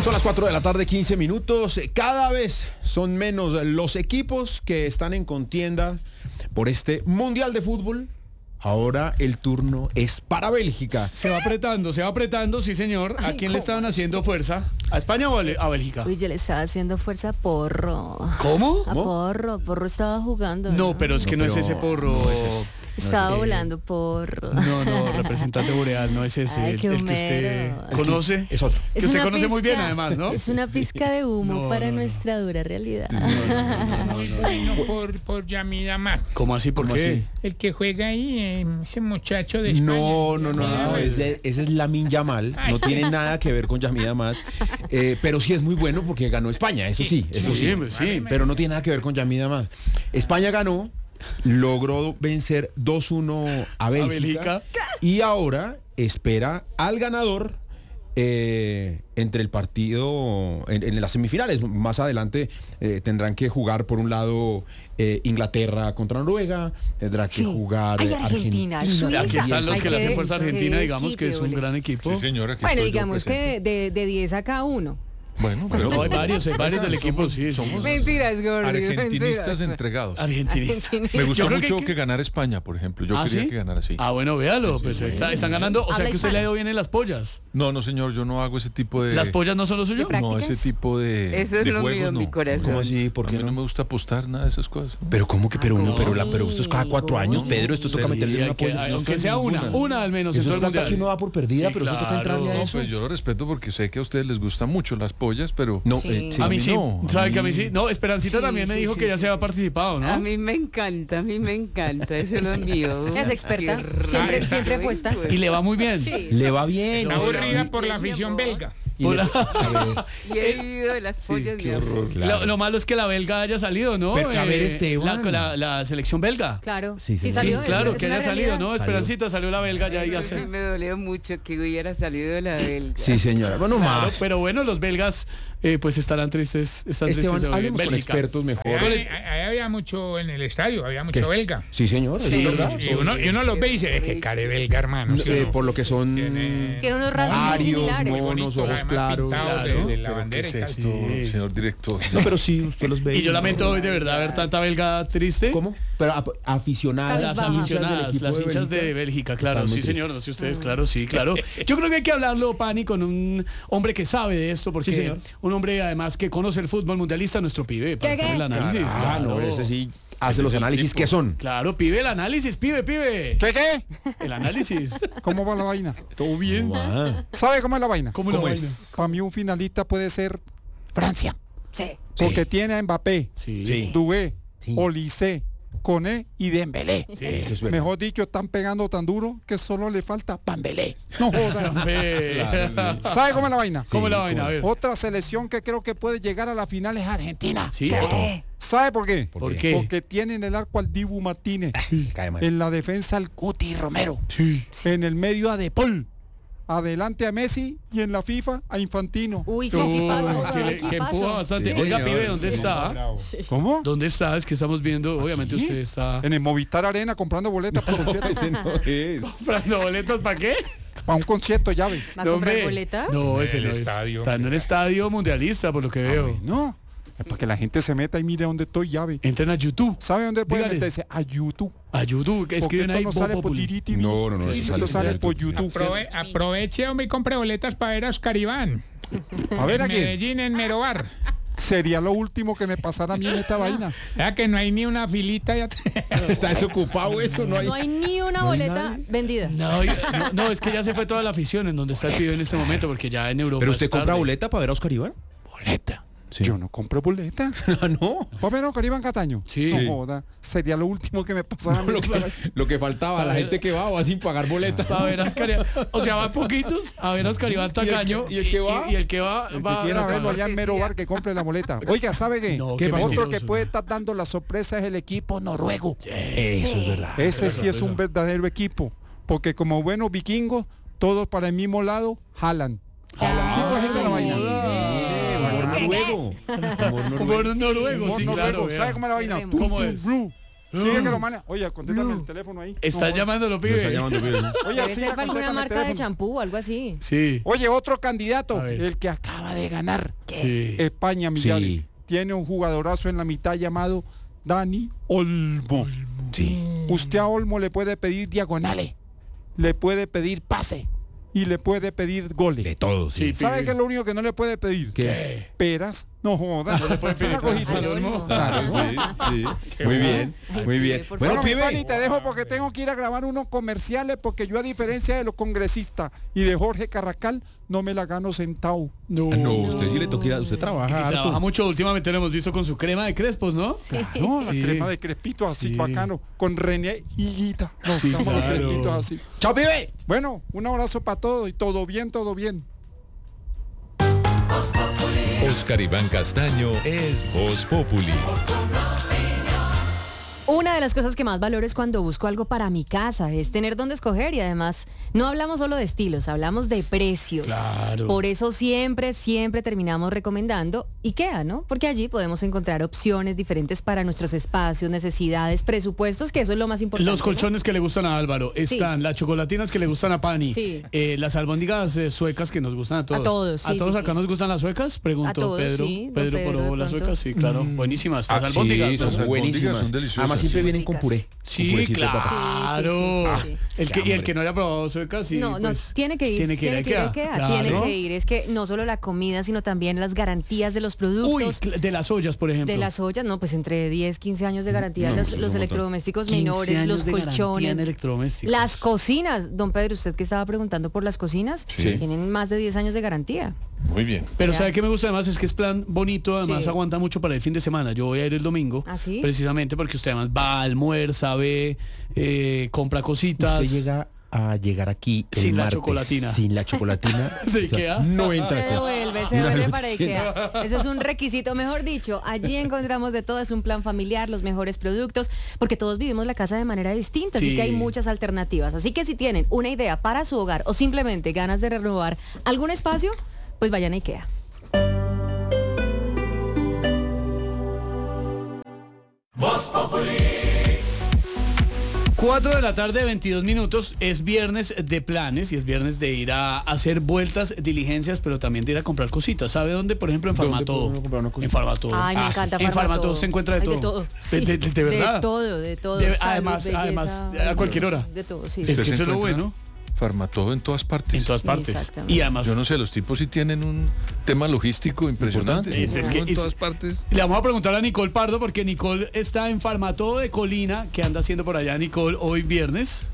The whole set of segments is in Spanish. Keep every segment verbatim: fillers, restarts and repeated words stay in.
Son las cuatro de la tarde, quince minutos. Cada vez son menos los equipos que están en contienda por este Mundial de Fútbol. Ahora el turno es para Bélgica. Se va apretando, se va apretando, sí señor. ¿A Ay, quién le ¿cómo estaban así? haciendo fuerza? ¿A España o a Le- a Bélgica? Uy, yo le estaba haciendo fuerza a Porro. ¿Cómo? A Porro, Porro estaba jugando. No, pero es que no, No, es pero ese porro. no es Estaba eh, volando Porro. No, no, representante boreal, no es ese. Ay, el, qué el que usted humero. conoce. Es otro. Que Es usted una conoce muy bien pizca- además, ¿no? Es una pizca de humo No, para no, no. nuestra dura realidad. Muy bueno por, por Yamil Amar. ¿Cómo así? ¿Por ¿Cómo qué? así? El que juega ahí, eh, ese muchacho de España. No, no, no, no, ese, ese es Lamine Yamal, no tiene nada que ver con Yamil Amad, eh, pero sí es muy bueno porque ganó España, eso sí, eso sí, Sí, sí, sí. pero no tiene nada que ver con Yamil Amad. España ganó, logró vencer dos uno a Bélgica, Bélgica. y ahora espera al ganador eh, entre el partido en, en las semifinales. Más adelante eh, tendrán que jugar por un lado eh, Inglaterra contra Noruega, tendrá que Sí. jugar Ay, eh, Argentina, Suiza. Aquí están los Hay que le hacen que- fuerza a que Argentina, digamos que es un desquite, gran equipo. Sí, señora, que Bueno, estoy yo digamos presente. que de, de diez a cada uno. Bueno, pero No, hay varios, hay varios del equipo, sí. somos Mentiras, Gordy. argentinistas mentiras. entregados. Argentinistas. Me gustó Yo creo mucho que- que, ganara España, por ejemplo. Yo ¿Ah, quería sí? que ganara así. Ah, bueno, véalo, pues está- están ganando. O sea Habla que usted hispano. le ha ido bien en las pollas. No, no, señor, yo no hago ese tipo de... ¿Las pollas no son lo suyo? ¿De No, prácticas? ese tipo de, Eso es de lo juegos mío, no. mi corazón. ¿Cómo así? ¿Por A qué mí no me no? gusta apostar nada de esas cosas. Pero cómo que, pero uno, pero la, pero esto es cada cuatro años, Ay, Pedro, esto toca sí, meterse en hay una que- polla. aunque sea una, ninguna. una al menos en Eso todo es el plata mundial. que uno da por perdida, Sí, pero eso toca entrarle a claro. No, eso. pues yo lo respeto porque sé que a ustedes les gustan mucho las pollas, pero... No, Sí. eh, sí, A mí sí, no, a ¿sabe mí- que a mí sí? No, Esperancita Sí, también me sí, dijo sí, que ya sí, se había sí. participado, ¿no? A mí me encanta, a mí me encanta, eso es lo mío. Es experta, Qué siempre, raro, siempre güey, puesta. güey. Y le va muy bien. Sí. le va bien. Está No, aburrida no, por la mi afición amor. belga. Y le- Hola. a ver, Y he vivido de las pollas qué de amor. horror, claro. Lo, lo malo es que la belga haya salido, ¿no? Pero, a ver, Eh, Esteban. La, la- la selección belga. Claro. Sí, sí, Sí, salió, es- claro, es que una haya salido, realidad. ¿no? Esperancita, salió la belga ya y A hace. mí me dolió mucho que hubiera salido de la belga. Sí, señora. Bueno, Claro, más. pero bueno, los belgas eh, pues estarán tristes, están Esteban, tristes hoy en hablemos con Bélgica. expertos mejor. Ahí, ahí había mucho en el estadio, había mucho ¿Qué? belga. Sí, señor, eso Sí. es verdad. Y uno, y uno los ve y dice, "Es que care belga, hermano. ¿sí o Eh, no? por lo que son Tiene- Tiene unos rasgos muy arios, similares. monos, bonitos, ojos además claros. pintados claro. de- de la Pero ¿qué bandera es y tal. esto, Sí. señor director? No, pero sí, usted los ve. Y yo lamento hoy de verdad ver tanta belga triste. ¿Cómo? Pero ap- aficionadas. Las Cabizbaja. aficionadas, las hinchas de Bélgica, claro, Están muy sí señor, no sé ustedes, claro, sí, claro. Yo creo que hay que hablarlo, Pani, con un hombre que sabe de esto, porque Sí, señor. un hombre además que conoce el fútbol mundialista, nuestro pibe, para ¿Qué, hacer qué? el análisis. Ah, no, claro. ese sí hace Ese los es el análisis tipo. que son. Claro, pibe, el análisis, pibe, pibe. ¿Qué qué? El análisis. ¿Cómo va la vaina? ¿Todo bien? Ah, ¿Sabe cómo es la vaina? ¿Cómo, la ¿Cómo vaina? es? Para mí un finalista puede ser Francia, Sí. porque tiene a Mbappé, Sí. Sí. Doué, Sí. Olise, Koné y Dembélé. sí, eso es verdad. Mejor dicho, están pegando tan duro que solo le falta Pambelé. No jodas. Ve. ¿Sabe cómo es la vaina? ¿Cómo la vaina? A ver. Otra selección que creo que puede llegar a la final es Argentina. Sí. ¿Sabe por qué? ¿Por qué? Porque tienen el arco al Dibu Martínez, Cae mal. en la defensa al Cuti Romero, Sí. en el medio a De Paul, adelante a Messi y en la FIFA a Infantino. Uy, qué Uy, equipazo. que, qué le- que equipazo. empuja bastante. Sí, Oiga, señor, pibe, ¿dónde sí. está? Bravo. ¿Cómo? ¿Dónde está? Es que estamos viendo, obviamente ¿Aquí? usted está En el Movistar Arena comprando boletas para concierto. Ese no es. comprando boletos, ¿para qué? Para un concierto llave. ¿Va a No, comprar hombre. boletas? No, ese En el no es. estadio. Está en el estadio mundialista, por lo que veo. No, es para que la gente se meta y mire dónde estoy llave. Entren a YouTube. ¿Sabe dónde puede Dígales. meterse? A YouTube. A YouTube, que Porque escriben esto ahí no sale Voz por Populi. Diri T V. No, no, no, eso Esto sale sale por por YouTube. Aprove- aproveche, hombre, y compre boletas para ver a Oscar Iván. A ver En aquí. Medellín, en Merobar. Sería lo último que me pasara a mí en esta vaina. Ya que no hay ni una filita ya. Está desocupado eso, no hay. No hay ni una No hay boleta nadie. vendida. No, yo- no, no, es que ya se fue toda la afición en donde está el pibe en este momento, porque ya en Europa. ¿Pero usted es compra tarde. boleta para ver a Oscar Iván? Boleta. Sí. Yo no compro boleta. Ah, no. ¿Va a ver a Cariban Cataño? Sí. No Sí. joda. Sería lo último que me pasara a mí. Lo que, lo que faltaba, la gente que va va sin pagar boleta. A ver a Oscar Iván. O sea, van poquitos a ver a Oscar Iván Tacaño. y el que va? Y, el que va, El que va quiera a verlo allá en Mero Bar que compre la boleta. Oiga, ¿sabe qué? No, que qué otro mentiroso, que no. puede estar dando la sorpresa es el equipo noruego. Eso es verdad. Ese sí es un verdadero equipo. Porque como buenos vikingos, todos para el mismo lado jalan. Jalan. Sí, pues, gente, la vaina. Amor noruego. Amor noruego. Humor noruego, Humor sí, noruego, claro. ¿sabe vea. cómo es la vaina? ¿Cómo Tum, tum, es? blue. Sigue que lo manda. Oye, contéstame el teléfono ahí. Está No, llamándolo, Lo está pibe. llamando, pibe. Oye, Debe siga, ser para alguna contéstame el marca de teléfono. champú o algo así. Sí. Oye, otro candidato, A ver. el que acaba acaba de ganar. Sí. España, Millares. Sí. Tiene un jugadorazo en la mitad llamado Dani Olmo. Sí. Usted a Olmo le puede pedir diagonales, le puede pedir pase y le puede pedir goles. De todo, sí. Sí. ¿Sabe qué es lo único que no le puede pedir? ¿Qué? Peras. No jodas. No le puede Esa es la pedir cogida. al Olmo. Claro, sí, sí. Muy bien, Ay, muy pibe, bien. por Bueno, Bueno, mi pibe. Pani, te dejo porque tengo que ir a grabar unos comerciales porque yo, a diferencia de los congresistas y de Jorge Carrascal, no me la gano sentado. No, No, usted sí le toca ir a... Usted Que trabaja harto. trabaja mucho, últimamente lo hemos visto con su crema de crespos, ¿no? No, la Sí. crema de crespito así Sí. bacano, con René y Guita. No, Sí, estamos los claro. crespitos así. ¡Chao, pibe! Bueno, un abrazo para todos y todo bien, todo bien. Oscar Iván Castaño es Voz Populi. Una de las cosas que más valoro es cuando busco algo para mi casa, es tener dónde escoger y además no hablamos solo de estilos, hablamos de precios. Claro. Por eso siempre, siempre terminamos recomendando IKEA, ¿no? Porque allí podemos encontrar opciones diferentes para nuestros espacios, necesidades, presupuestos, que eso es lo más importante. Los colchones ¿no? que le gustan a Álvaro, están las chocolatinas que le gustan a Pani, Sí. eh, las albóndigas eh, suecas que nos gustan a todos. A todos, ¿A sí, todos sí, acá sí. nos gustan las suecas? Preguntó A todos, Pedro. sí, don Pedro, Pedro, probó de las pronto. suecas, sí, claro. Buenísimas. Las Ah, albóndigas. sí, ¿no? son Las buenísimas. albóndigas son deliciosas, Además siempre sí. vienen con puré. con Sí, purecito de papa. claro. Sí, sí, sí, sí. El que, y el hambre. que no haya probado suecas, sí, No, no, pues, tiene que ir, Tiene que ir a IKEA. IKEA, tiene Claro. que ir. Es que no solo la comida, sino también las garantías de los Uy, productos. cl- de las ollas, por ejemplo. De las ollas, no, pues entre diez, quince años de garantía, No, los, eso es los un montón. electrodomésticos quince menores, años los de garantía colchones, en electrodomésticos. las cocinas. Don Pedro, usted que estaba preguntando por las cocinas, Sí. tienen más de diez años de garantía. Muy bien. Pero Ya. ¿sabe qué me gusta además? Es que es plan bonito, además Sí. aguanta mucho para el fin de semana. Yo voy a ir el domingo, ¿Ah, sí? precisamente porque usted además va, almuerza, ve, eh, compra cositas. Usted llega a llegar aquí el Sin la martes, chocolatina. Sin la chocolatina. ¿De Ikea? No Se entra. devuelve, se No, devuelve no, para sí. IKEA. Eso es un requisito, mejor dicho. Allí encontramos de todo, es un plan familiar, los mejores productos, porque todos vivimos la casa de manera distinta, Sí. así que hay muchas alternativas. Así que si tienen una idea para su hogar o simplemente ganas de renovar algún espacio, pues vayan a IKEA. cuatro de la tarde, veintidós minutos, es viernes de planes y es viernes de ir a hacer vueltas, diligencias, pero también de ir a comprar cositas. ¿Sabe dónde? Por ejemplo, en ¿Dónde Farmatodo. puede uno comprar una cosita? En Farmatodo. Ay, me Ah, encanta sí. En Farmatodo. Farmatodo se encuentra de Ay, todo. de todo. De, Sí. de- de- de verdad. De todo, de todo. De- Salud, además, belleza, además, a cualquier hora. De todo, sí. Es que ¿Usted se eso es lo encuentra? bueno. Farmatodo en todas partes. En todas partes. Exactamente. Y además, Yo no sé, los tipos sí tienen un tema logístico impresionante. Importante. Es- es que en es- todas partes. le vamos a preguntar a Nicole Pardo porque Nicole está en Farmatodo de Colina. ¿Qué anda haciendo por allá, Nicole, hoy viernes?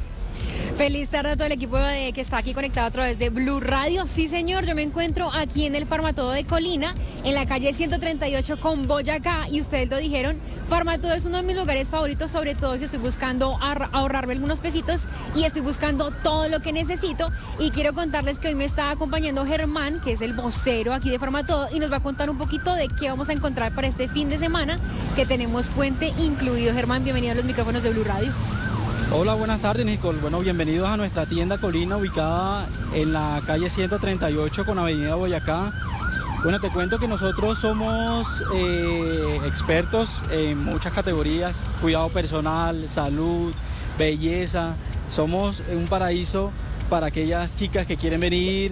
Feliz tarde a todo el equipo de- que está aquí conectado a través de Blue Radio. Sí, señor, yo me encuentro aquí en el Farmatodo de Colina, en la calle ciento treinta y ocho con Boyacá, y ustedes lo dijeron, Farmatodo es uno de mis lugares favoritos, sobre todo si estoy buscando ahorra- ahorrarme algunos pesitos y estoy buscando todo lo que necesito. Y quiero contarles que hoy me está acompañando Germán, que es el vocero aquí de Farmatodo, y nos va a contar un poquito de qué vamos a encontrar para este fin de semana, que tenemos puente incluido. Germán, bienvenido a los micrófonos de Blue Radio. Hola, buenas tardes, Nicole. Bueno, bienvenidos a nuestra tienda Colina, ubicada en la calle ciento treinta y ocho con Avenida Boyacá. Bueno, te cuento que nosotros somos eh, expertos en muchas categorías: cuidado personal, salud, belleza. Somos un paraíso para aquellas chicas que quieren venir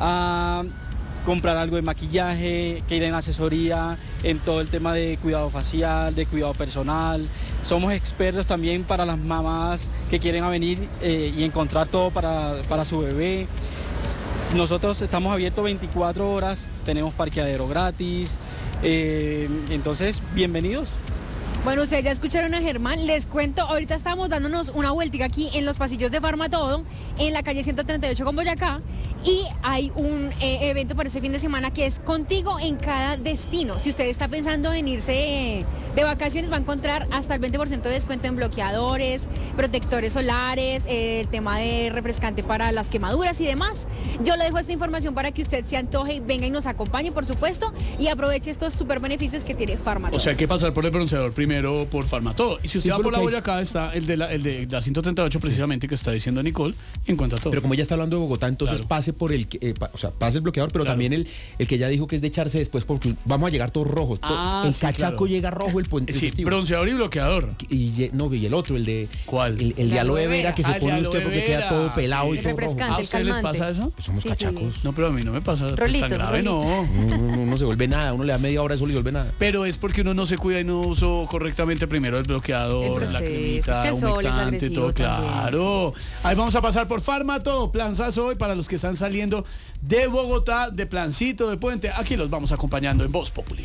a comprar algo de maquillaje, que quieren asesoría en todo el tema de cuidado facial, de cuidado personal. Somos expertos también para las mamás que quieren venir eh, y encontrar todo para, para su bebé. Nosotros estamos abiertos veinticuatro horas, tenemos parqueadero gratis, eh, entonces bienvenidos. Bueno, ustedes ya escucharon a Germán, les cuento, ahorita estamos dándonos una vueltica aquí en los pasillos de Farmatodo, en la calle ciento treinta y ocho con Boyacá, y hay un eh, evento para este fin de semana que es Contigo en cada destino. Si usted está pensando en irse eh, de vacaciones, va a encontrar hasta el veinte por ciento de descuento en bloqueadores, protectores solares, eh, el tema de refrescante para las quemaduras y demás. Yo le dejo esta información para que usted se antoje y venga y nos acompañe, por supuesto, y aproveche estos super beneficios que tiene Farmatodo. O sea, hay que pasar por el bronceador primero por Farmatodo. Y si usted Sí, va por por lo la que hay- Boyacá, está el de la, el de la ciento treinta y ocho precisamente que está diciendo Nicole, y encuentra todo. Pero como ella está hablando de Bogotá, entonces Claro. pase pase por el que, eh, pa- o sea, pase el bloqueador, pero Claro. también el, el que ya dijo que es de echarse después porque vamos a llegar todos rojos. To- Ah, el sí, cachaco claro. llega rojo, el puente. Sí, bronceador y bloqueador. Y, ye- no, y el otro, el de... ¿Cuál? El, el de La aloe aloe vera vera. que se Ah, el pone de usted aloe porque queda vera, todo pelado sí. y todo rojo. Refrescante. ¿A el ustedes les calmante. pasa eso? Pues somos Sí, sí. cachacos. No, pero a mí no me pasa pues, Rolitos, tan grave, no. rolitos. No, no, no, no se vuelve nada, uno le da media hora de sol y se vuelve nada. Pero es porque uno no se cuida y no usó correctamente primero el bloqueador, El la proceso, cremita, es que el sol es humectante, agresivo todo también, claro. Ahí vamos a pasar por Farmatodo, planzazo hoy para los que están saliendo de Bogotá, de Plancito, de Puente. Aquí los vamos acompañando en Voz Populi.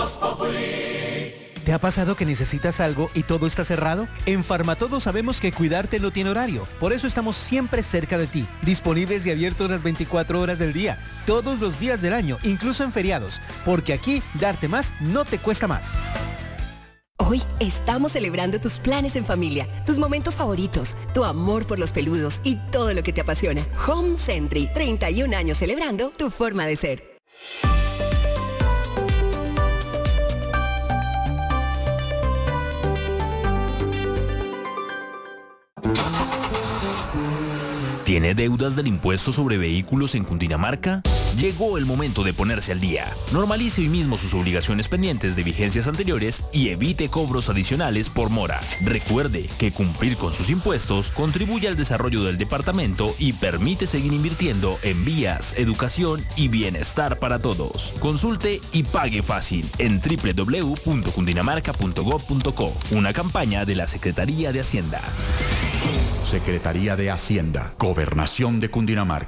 ¿Te ha pasado que necesitas algo y todo está cerrado? En Farmatodo sabemos que cuidarte no tiene horario. Por eso estamos siempre cerca de ti, disponibles y abiertos las veinticuatro horas del día, todos los días del año, incluso en feriados. Porque aquí, darte más no te cuesta más. Hoy estamos celebrando tus planes en familia, tus momentos favoritos, tu amor por los peludos y todo lo que te apasiona. Home Sentry, treinta y un años celebrando tu forma de ser. ¿Tiene deudas del impuesto sobre vehículos en Cundinamarca? Llegó el momento de ponerse al día. Normalice hoy mismo sus obligaciones pendientes de vigencias anteriores y evite cobros adicionales por mora. Recuerde que cumplir con sus impuestos contribuye al desarrollo del departamento y permite seguir invirtiendo en vías, educación y bienestar para todos. Consulte y pague fácil en doble u doble u doble u punto cundinamarca punto gob punto co. Una campaña de la Secretaría de Hacienda. Secretaría de Hacienda, Gobernación de Cundinamarca.